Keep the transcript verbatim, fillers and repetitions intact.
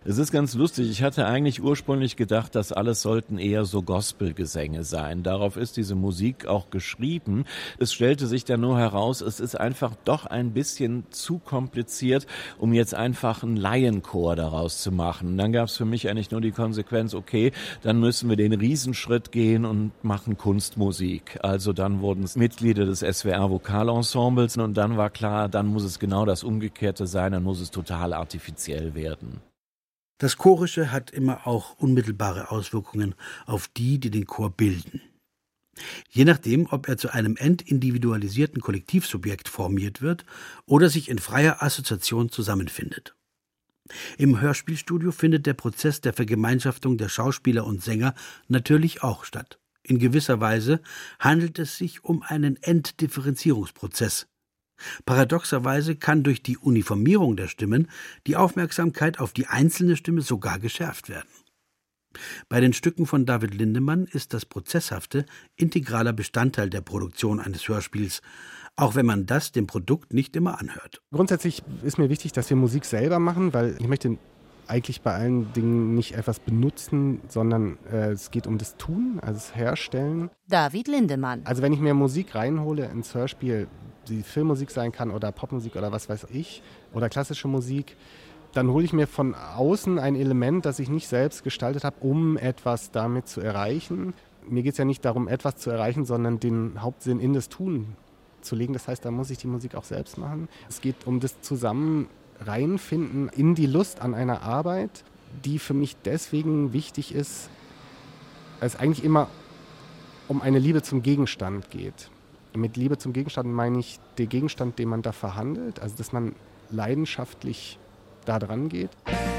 Es ist ganz lustig. Ich hatte eigentlich ursprünglich gedacht, das alles sollten eher so Gospelgesänge sein. Darauf ist diese Musik auch geschrieben. Es stellte sich dann nur heraus, es ist einfach doch ein bisschen zu kompliziert, um jetzt einfach einen Laienchor daraus zu machen. Und dann gab es für mich eigentlich nur die Konsequenz, okay, dann müssen wir den Riesenschritt gehen und machen Kunstmusik. Also dann wurden es Mitglieder des S W R-Vokalensembles und dann war klar, dann muss es genau das Umgekehrte sein, dann muss es total artifiziell werden. Das Chorische hat immer auch unmittelbare Auswirkungen auf die, die den Chor bilden. Je nachdem, ob er zu einem entindividualisierten Kollektivsubjekt formiert wird oder sich in freier Assoziation zusammenfindet. Im Hörspielstudio findet der Prozess der Vergemeinschaftung der Schauspieler und Sänger natürlich auch statt. In gewisser Weise handelt es sich um einen Entdifferenzierungsprozess. Paradoxerweise kann durch die Uniformierung der Stimmen die Aufmerksamkeit auf die einzelne Stimme sogar geschärft werden. Bei den Stücken von David Lindemann ist das Prozesshafte integraler Bestandteil der Produktion eines Hörspiels, auch wenn man das dem Produkt nicht immer anhört. Grundsätzlich ist mir wichtig, dass wir Musik selber machen, weil ich möchte eigentlich bei allen Dingen nicht etwas benutzen, sondern äh, es geht um das Tun, also das Herstellen. David Lindemann. Also wenn ich mir Musik reinhole ins Hörspiel, die Filmmusik sein kann oder Popmusik oder was weiß ich, oder klassische Musik, dann hole ich mir von außen ein Element, das ich nicht selbst gestaltet habe, um etwas damit zu erreichen. Mir geht es ja nicht darum, etwas zu erreichen, sondern den Hauptsinn in das Tun zu legen. Das heißt, da muss ich die Musik auch selbst machen. Es geht um das Zusammen reinfinden in die Lust an einer Arbeit, die für mich deswegen wichtig ist, weil es eigentlich immer um eine Liebe zum Gegenstand geht. Mit Liebe zum Gegenstand meine ich den Gegenstand, den man da verhandelt, also dass man leidenschaftlich da dran geht.